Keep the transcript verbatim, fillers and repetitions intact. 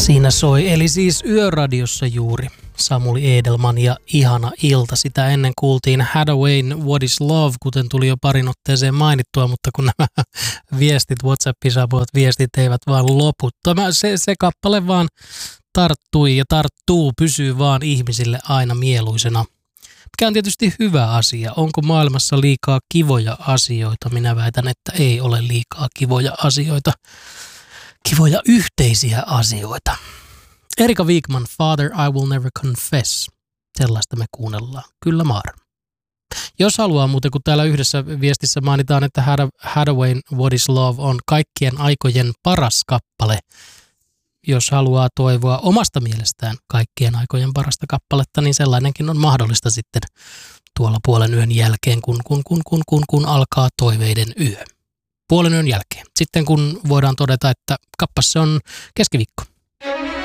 Siinä soi, eli siis Yöradiossa juuri Samuli Edelman ja Ihana ilta. Sitä ennen kuultiin Hathaway'n What is Love, kuten tuli jo parin otteeseen mainittua, mutta kun nämä viestit, WhatsAppin saapuvat viestit eivät vaan lopu. Tämä, se, se kappale vaan tarttui ja tarttuu, pysyy vaan ihmisille aina mieluisena. Mikä on tietysti hyvä asia. Onko maailmassa liikaa kivoja asioita? Minä väitän, että ei ole liikaa kivoja asioita. Kivoja yhteisiä asioita. Erika Wigman, Father, I Will Never Confess. Sellaista me kuunnellaan. Kyllä maar. Jos haluaa muuten, kun täällä yhdessä viestissä mainitaan, että Hathaway'n What is Love on kaikkien aikojen paras kappale. Jos haluaa toivoa omasta mielestään kaikkien aikojen parasta kappaletta, niin sellainenkin on mahdollista sitten tuolla puolen yön jälkeen, kun, kun, kun, kun, kun, kun alkaa toiveiden yö. Puolen yön jälkeen. Sitten kun voidaan todeta, että kappas se on keskiviikko.